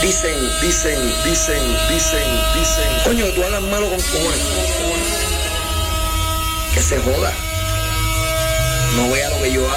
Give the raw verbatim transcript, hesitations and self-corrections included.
Dicen, dicen, dicen, dicen, dicen. Coño, tú hablas malo con cojones. Que se joda. No vea lo que yo hago.